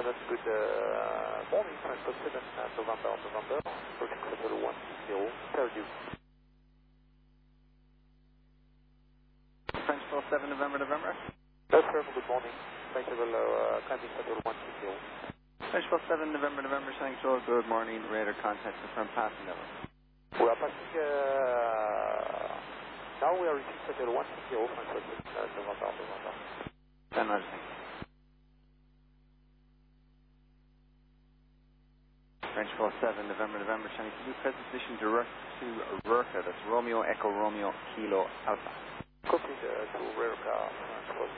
good morning, Transport 7, November, approaching Shuttle 160, Purdue. French 47, November. That's sir, good morning. Flight level, climbing Shuttle 160. French 47, November, Sanctuary, good morning. Radar contact confirmed passing level. We are passing, now we are reaching Shuttle 160, French 47, November. 10 miles, thank you. French 47, November, Chinese, can you press position direct to Rurka, that's Romeo, Echo, Romeo, Kilo, Alpha. Copy to Rurka, French